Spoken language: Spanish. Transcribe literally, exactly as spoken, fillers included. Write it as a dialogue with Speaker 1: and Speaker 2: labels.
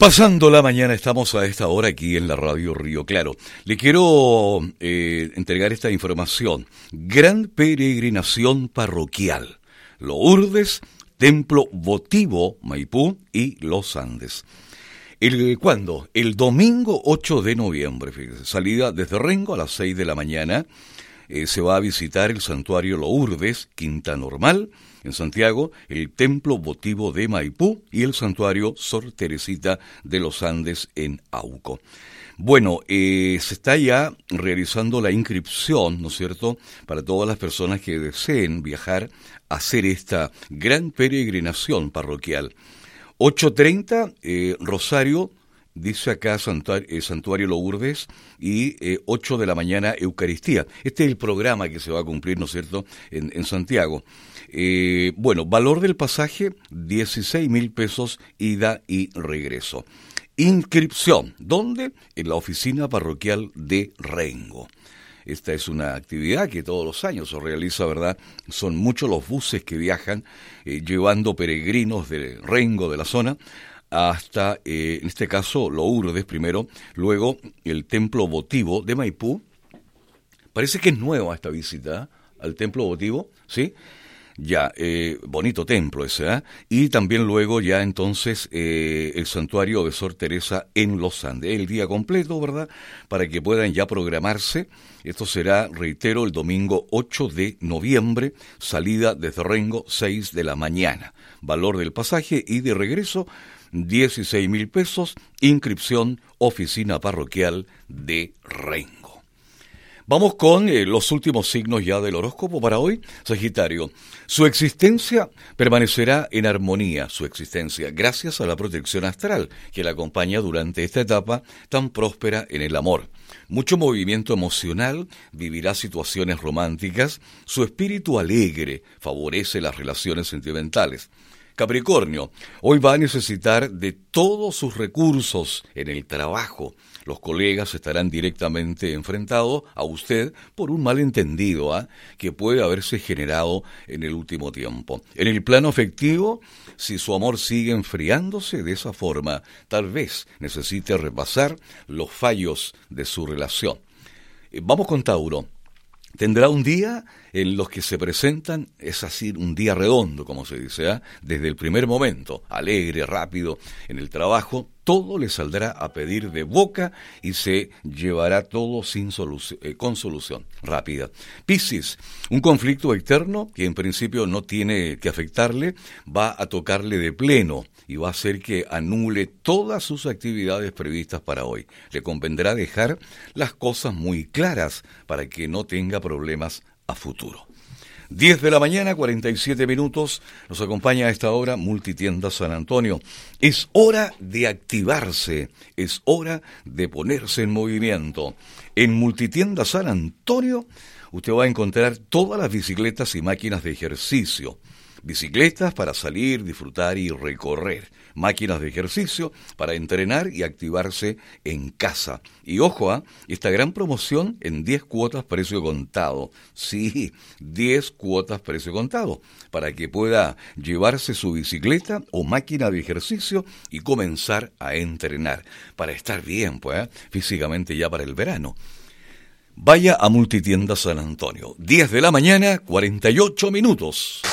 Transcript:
Speaker 1: Pasando la mañana, estamos a esta hora aquí en la radio Río Claro. Le quiero eh, entregar esta información. Gran peregrinación parroquial. Lourdes, Templo Votivo, Maipú y Los Andes. El, ¿Cuándo? El domingo ocho de noviembre, fíjese. Salida desde Rengo a las seis de la mañana. Eh, se va a visitar el santuario Lourdes, Quinta Normal, en Santiago, el Templo Votivo de Maipú y el santuario Sor Teresita de los Andes en Auco. Bueno, eh, se está ya realizando la inscripción, ¿no es cierto?, para todas las personas que deseen viajar a hacer esta gran peregrinación parroquial. ocho treinta, eh, Rosario, dice acá Santuario, eh, Santuario Lourdes, y eh, ocho de la mañana Eucaristía. Este es el programa que se va a cumplir, ¿no es cierto?, en, en Santiago. Eh, bueno, valor del pasaje, dieciséis mil pesos, ida y regreso. Inscripción, ¿dónde? En la oficina parroquial de Rengo. Esta es una actividad que todos los años se realiza, ¿verdad? Son muchos los buses que viajan eh, llevando peregrinos de Rengo, de la zona, hasta, eh, en este caso, Lourdes primero, luego el Templo Votivo de Maipú. Parece que es nueva esta visita, ¿eh?, al Templo Votivo, ¿sí? Ya, eh, bonito templo ese, ¿eh? Y también luego ya entonces eh, el santuario de Sor Teresa en Los Andes. El día completo, ¿verdad?, para que puedan ya programarse. Esto será, reitero, el domingo ocho de noviembre, salida desde Rengo, seis de la mañana. Valor del pasaje y de regreso, dieciséis mil pesos, inscripción, oficina parroquial de Rengo. Vamos con eh, los últimos signos ya del horóscopo para hoy. Sagitario, su existencia permanecerá en armonía, su existencia, gracias a la protección astral que la acompaña durante esta etapa tan próspera en el amor. Mucho movimiento emocional, vivirá situaciones románticas, su espíritu alegre favorece las relaciones sentimentales. Capricornio, hoy va a necesitar de todos sus recursos en el trabajo. Los colegas estarán directamente enfrentados a usted por un malentendido ¿eh? que puede haberse generado en el último tiempo. En el plano afectivo, si su amor sigue enfriándose de esa forma, tal vez necesite repasar los fallos de su relación. Eh, vamos con Tauro. Tendrá un día en los que se presentan, es así, un día redondo, como se dice, ¿eh? Desde el primer momento, alegre, rápido, en el trabajo, todo le saldrá a pedir de boca y se llevará todo sin solución, eh, con solución rápida. Piscis, un conflicto externo que en principio no tiene que afectarle, va a tocarle de pleno y va a hacer que anule todas sus actividades previstas para hoy. Le convendrá dejar las cosas muy claras para que no tenga problemas a futuro. diez de la mañana, cuarenta y siete minutos, nos acompaña a esta hora Multitienda San Antonio. Es hora de activarse, es hora de ponerse en movimiento. En Multitienda San Antonio, usted va a encontrar todas las bicicletas y máquinas de ejercicio. Bicicletas para salir, disfrutar y recorrer. Máquinas de ejercicio para entrenar y activarse en casa. Y ojo, ¿eh? esta gran promoción en diez cuotas precio contado. Sí, diez cuotas precio contado. Para que pueda llevarse su bicicleta o máquina de ejercicio y comenzar a entrenar. Para estar bien, pues, ¿eh? físicamente ya para el verano. Vaya a Multitienda San Antonio. diez de la mañana, cuarenta y ocho minutos.